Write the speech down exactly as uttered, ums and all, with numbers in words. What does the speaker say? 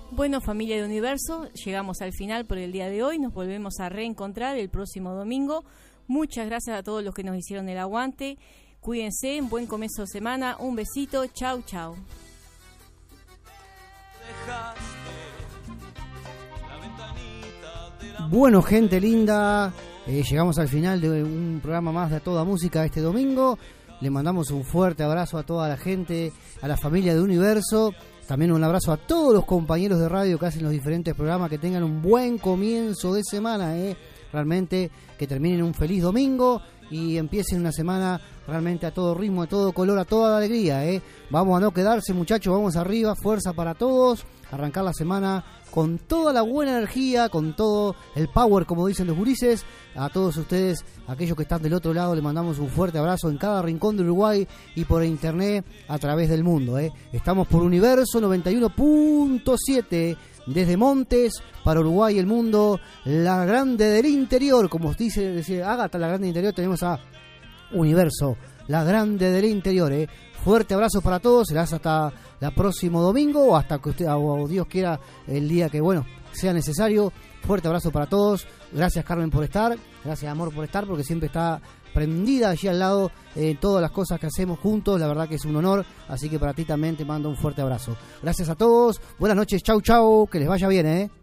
Bueno, familia de Universo, llegamos al final por el día de hoy. Nos volvemos a reencontrar el próximo domingo. Muchas gracias a todos los que nos hicieron el aguante. Cuídense, buen comienzo de semana. Un besito, chau, chau. Bueno, gente linda, eh, llegamos al final de un programa más de A Toda Música este domingo. Le mandamos un fuerte abrazo a toda la gente, a la familia de Universo. También un abrazo a todos los compañeros de radio que hacen los diferentes programas. Que tengan un buen comienzo de semana, eh. Realmente que terminen un feliz domingo y empiecen una semana realmente a todo ritmo, a todo color, a toda alegría, eh. Vamos a no quedarse, muchachos, vamos arriba, fuerza para todos. Arrancar la semana con toda la buena energía, con todo el power, como dicen los gurises. A todos ustedes, aquellos que están del otro lado, les mandamos un fuerte abrazo en cada rincón de Uruguay y por internet a través del mundo, ¿eh? Estamos por Universo noventa y uno punto siete, desde Montes para Uruguay y el mundo, la grande del interior, como dice, dice Ágata, la grande del interior, tenemos a Universo, la grande del interior, ¿eh? Fuerte abrazo para todos, será hasta el próximo domingo o hasta que usted, o Dios quiera, el día que, bueno, sea necesario. Fuerte abrazo para todos. Gracias, Carmen, por estar. Gracias, Amor, por estar, porque siempre está prendida allí al lado en eh, todas las cosas que hacemos juntos. La verdad que es un honor. Así que para ti también te mando un fuerte abrazo. Gracias a todos. Buenas noches. Chau, chau. Que les vaya bien, ¿eh?